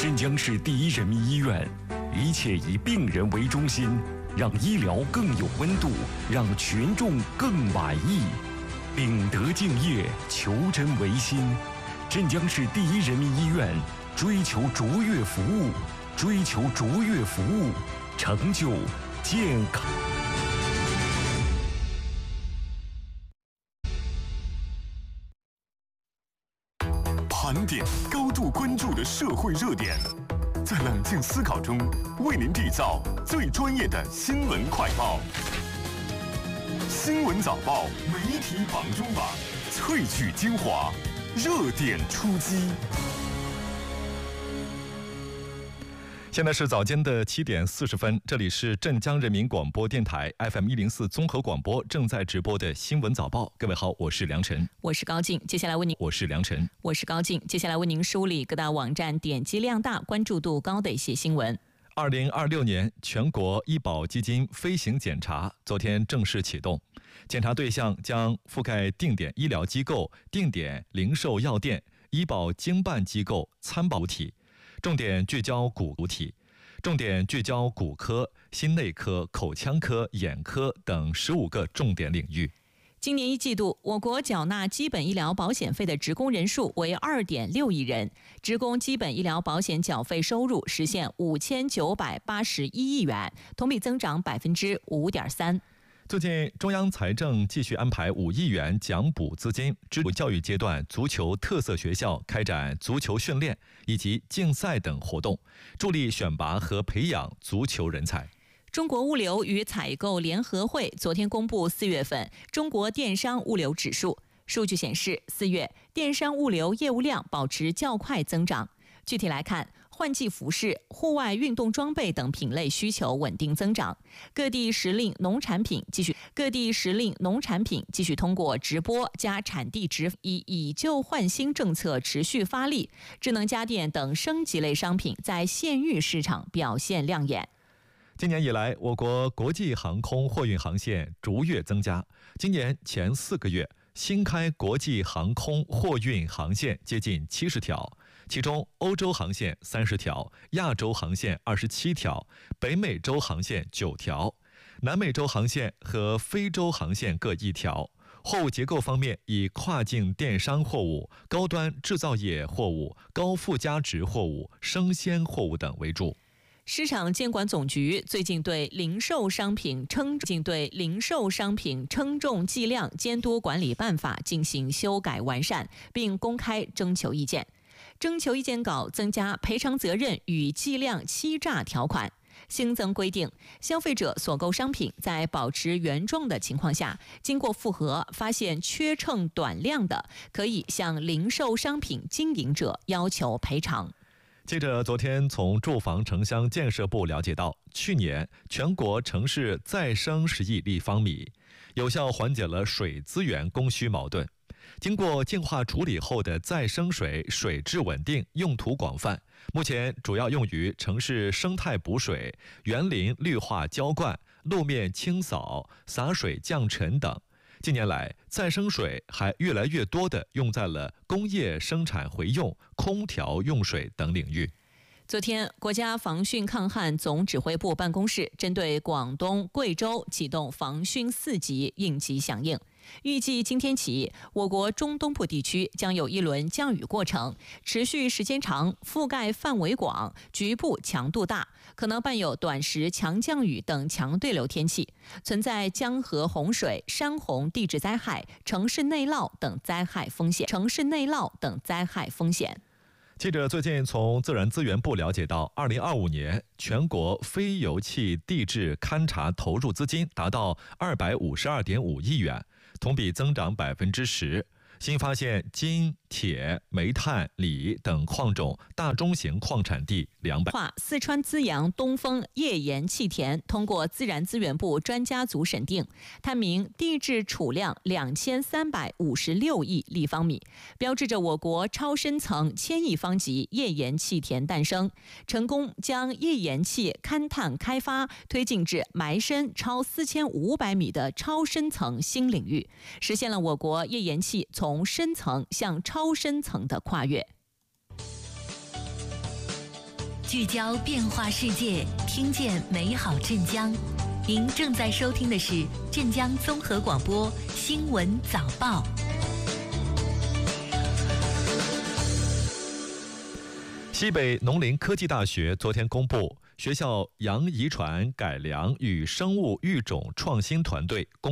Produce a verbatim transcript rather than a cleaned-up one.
镇江市第一人民医院，一切以病人为中心，让医疗更有温度，让群众更满意。秉德敬业，求真为心。镇江市第一人民医院追求卓越服务，追求卓越服务，成就健康。盘点高度关注的社会热点，在冷静思考中为您缔造最专业的新闻快报。新闻早报媒体榜中榜，萃取精华，热点出击。现在是早间的七点四十分，这里是镇江人民广播电台 F M 一零四综合广播正在直播的新闻早报。各位好，我是梁晨， 我是高静。接下来为您， 我是梁晨， 我是高静。接下来为您梳理各大网站点击量大、关注度高的一些新闻。 二零二六年全国医保基金飞行检查昨天正式启动，检查对象将覆盖定点医疗机构、定点零售药店、医保经办机构、参保体。重点聚焦骨体，重点聚焦骨科、心内科、口腔科、眼科等十五个重点领域。 今年一季度，我国缴纳基本医疗保险费的职工人数为 二点六亿人，职工基本医疗保险缴费收入实现五千九百八十一亿元，同比增长 百分之五点三。 最近，中央财政继续安排五亿元奖补资金，支持教育阶段足球特色学校开展足球训练以及竞赛等活动，助力选拔和培养足球人才。 中国物流与采购联合会昨天公布四月份中国电商物流指数，数据显示，四月电商物流业务量保持较快增长。具体来看，换季服饰、户外运动装备等品类需求稳定增长，各地时令农产品继续各地时令农产品继续通过直播加产地直以以旧换新政策持续发力，智能家电等升级类商品在县域市场表现亮眼。 今年以来，我国国际航空货运航线逐月增加。今年前四个月，新开国际航空货运航线接近七十条，其中欧洲航线三十条，亚洲航线二十七条，北美洲航线九条，南美洲航线和非洲航线各一条。货物结构方面，以跨境电商货物、高端制造业货物、高附加值货物、生鲜货物等为主。 市场监管总局最近对零售商品称近对零售商品称重计量监督管理办法进行修改完善，并公开征求意见。征求意见稿增加赔偿责任与计量欺诈条款，新增规定，消费者所购商品在保持原状的情况下，经过复核发现缺称短量的，可以向零售商品经营者要求赔偿。 记者昨天从住房城乡建设部了解到，去年全国城市再生十亿立方米，有效缓解了水资源供需矛盾。经过净化处理后的再生水水质稳定，用途广泛，目前主要用于城市生态补水、园林绿化浇灌、路面清扫、洒水降尘等。近年来，再生水还越来越多地用在了工业生产回用、空调用水等领域。 昨天，国家防汛抗旱总指挥部办公室针对广东、贵州启动防汛四级应急响应。预计今天起，我国中东部地区将有一轮降雨过程，持续时间长，覆盖范围广，局部强度大，可能伴有短时强降雨等强对流天气，存在江河洪水、山洪地质灾害、城市内涝等灾害风险。城市内涝等灾害风险。 记者最近从自然资源部了解到，二零二五年全国非油气地质勘察投入资金达到二百五十二点五亿元，同比增长百分之十。新发现金、铁、煤炭、锂等矿种大中型矿产地两百。 四川资阳东风页岩气田通过自然资源部专家组审定，探明地质储量两千三百五十六亿立方米，标志着我国超深层千亿方级页岩气田诞生，成功将页岩气勘探开发推进至埋深超四千五百米的超深层新领域，实现了我国页岩气从从深层向超深层的跨越。 聚焦变化世界，听见美好镇江。您正在收听的是镇江综合广播新闻早报。 西北农林科技大学昨天公布，学校洋遗传改良与生物育种创新团队公